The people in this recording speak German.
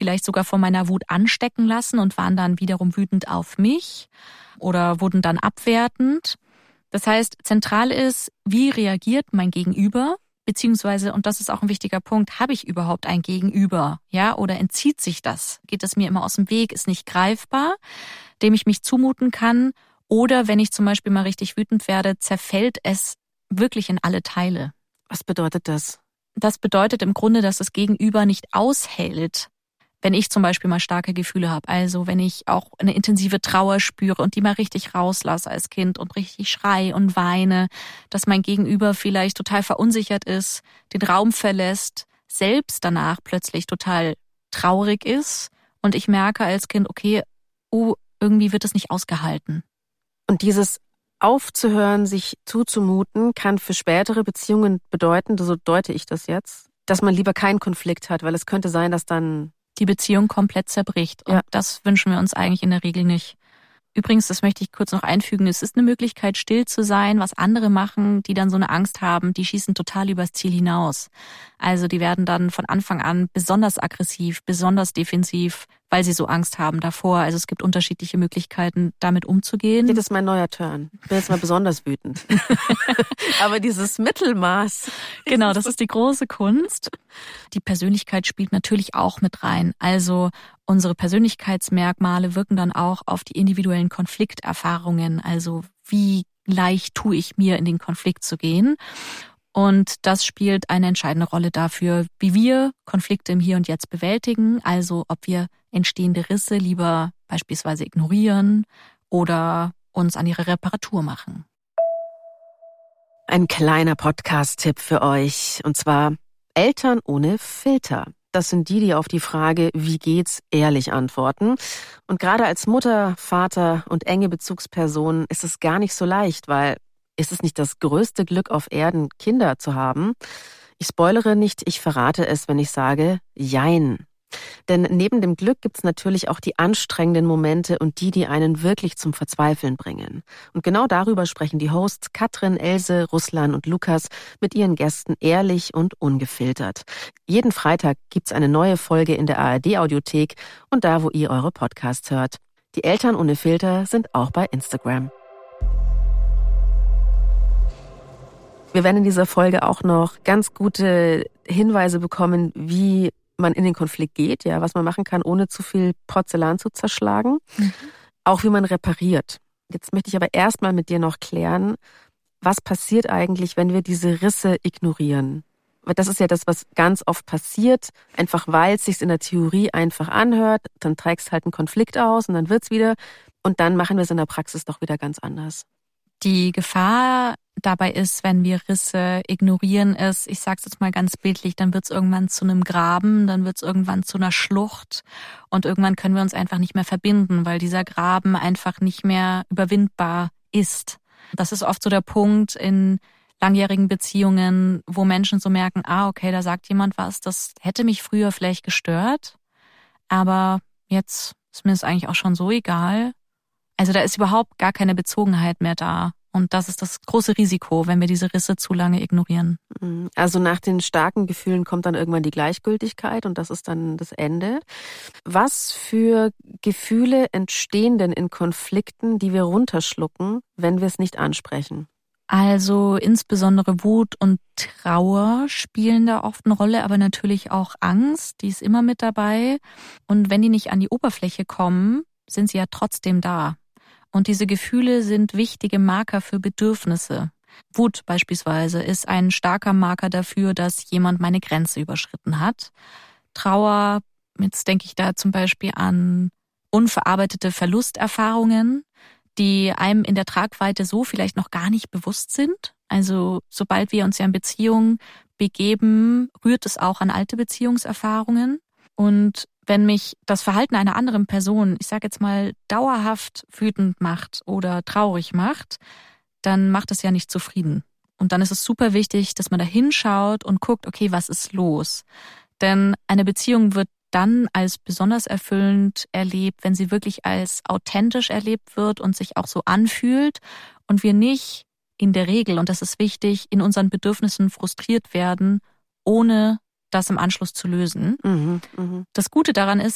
vielleicht sogar von meiner Wut anstecken lassen und waren dann wiederum wütend auf mich oder wurden dann abwertend. Das heißt, zentral ist, wie reagiert mein Gegenüber? Beziehungsweise, und das ist auch ein wichtiger Punkt, habe ich überhaupt ein Gegenüber? Ja, oder entzieht sich das? Geht es mir immer aus dem Weg, ist nicht greifbar, dem ich mich zumuten kann? Oder wenn ich zum Beispiel mal richtig wütend werde, zerfällt es wirklich in alle Teile. Was bedeutet das? Das bedeutet im Grunde, dass das Gegenüber nicht aushält, wenn ich zum Beispiel mal starke Gefühle habe. Also wenn ich auch eine intensive Trauer spüre und die mal richtig rauslasse als Kind und richtig schreie und weine, dass mein Gegenüber vielleicht total verunsichert ist, den Raum verlässt, selbst danach plötzlich total traurig ist und ich merke als Kind, okay, irgendwie wird es nicht ausgehalten. Und dieses aufzuhören, sich zuzumuten, kann für spätere Beziehungen bedeuten, so deute ich das jetzt, dass man lieber keinen Konflikt hat, weil es könnte sein, dass dann die Beziehung komplett zerbricht. Und das wünschen wir uns eigentlich in der Regel nicht. Übrigens, das möchte ich kurz noch einfügen, es ist eine Möglichkeit, still zu sein, was andere machen, die dann so eine Angst haben, die schießen total übers Ziel hinaus. Also die werden dann von Anfang an besonders aggressiv, besonders defensiv, weil sie so Angst haben davor. Also es gibt unterschiedliche Möglichkeiten, damit umzugehen. Das ist mein neuer Turn. Ich bin jetzt mal besonders wütend. Aber dieses Mittelmaß. Genau, das ist die große Kunst. Die Persönlichkeit spielt natürlich auch mit rein. Also unsere Persönlichkeitsmerkmale wirken dann auch auf die individuellen Konflikterfahrungen. Also wie leicht tue ich mir, in den Konflikt zu gehen. Und das spielt eine entscheidende Rolle dafür, wie wir Konflikte im Hier und Jetzt bewältigen. Also ob wir entstehende Risse lieber beispielsweise ignorieren oder uns an ihre Reparatur machen. Ein kleiner Podcast-Tipp für euch, und zwar Eltern ohne Filter. Das sind die auf die Frage, wie geht's, ehrlich antworten. Und gerade als Mutter, Vater und enge Bezugsperson ist es gar nicht so leicht, weil ist es nicht das größte Glück auf Erden, Kinder zu haben? Ich spoilere nicht, ich verrate es, wenn ich sage, jein. Denn neben dem Glück gibt's natürlich auch die anstrengenden Momente und die einen wirklich zum Verzweifeln bringen. Und genau darüber sprechen die Hosts Katrin, Else, Ruslan und Lukas mit ihren Gästen ehrlich und ungefiltert. Jeden Freitag gibt's eine neue Folge in der ARD-Audiothek und da, wo ihr eure Podcasts hört. Die Eltern ohne Filter sind auch bei Instagram. Wir werden in dieser Folge auch noch ganz gute Hinweise bekommen, wie man in den Konflikt geht, ja, was man machen kann, ohne zu viel Porzellan zu zerschlagen. Auch wie man repariert. Jetzt möchte ich aber erstmal mit dir noch klären, was passiert eigentlich, wenn wir diese Risse ignorieren? Weil das ist ja das, was ganz oft passiert, einfach weil es sich in der Theorie einfach anhört, dann trägst halt einen Konflikt aus und dann wird's wieder und dann machen wir es in der Praxis doch wieder ganz anders. Die Gefahr dabei ist, wenn wir Risse ignorieren, ist, ich sag's jetzt mal ganz bildlich, dann wird's irgendwann zu einem Graben, dann wird's irgendwann zu einer Schlucht und irgendwann können wir uns einfach nicht mehr verbinden, weil dieser Graben einfach nicht mehr überwindbar ist. Das ist oft so der Punkt in langjährigen Beziehungen, wo Menschen so merken, okay, da sagt jemand was, das hätte mich früher vielleicht gestört, aber jetzt ist mir das eigentlich auch schon so egal. Also da ist überhaupt gar keine Bezogenheit mehr da. Und das ist das große Risiko, wenn wir diese Risse zu lange ignorieren. Also nach den starken Gefühlen kommt dann irgendwann die Gleichgültigkeit und das ist dann das Ende. Was für Gefühle entstehen denn in Konflikten, die wir runterschlucken, wenn wir es nicht ansprechen? Also insbesondere Wut und Trauer spielen da oft eine Rolle, aber natürlich auch Angst, die ist immer mit dabei. Und wenn die nicht an die Oberfläche kommen, sind sie ja trotzdem da. Und diese Gefühle sind wichtige Marker für Bedürfnisse. Wut beispielsweise ist ein starker Marker dafür, dass jemand meine Grenze überschritten hat. Trauer, jetzt denke ich da zum Beispiel an unverarbeitete Verlusterfahrungen, die einem in der Tragweite so vielleicht noch gar nicht bewusst sind. Also sobald wir uns ja in Beziehungen begeben, rührt es auch an alte Beziehungserfahrungen. Und wenn mich das Verhalten einer anderen Person, ich sage jetzt mal, dauerhaft wütend macht oder traurig macht, dann macht es ja nicht zufrieden. Und dann ist es super wichtig, dass man da hinschaut und guckt, okay, was ist los? Denn eine Beziehung wird dann als besonders erfüllend erlebt, wenn sie wirklich als authentisch erlebt wird und sich auch so anfühlt und wir nicht in der Regel, und das ist wichtig, in unseren Bedürfnissen frustriert werden, ohne das im Anschluss zu lösen. Das Gute daran ist,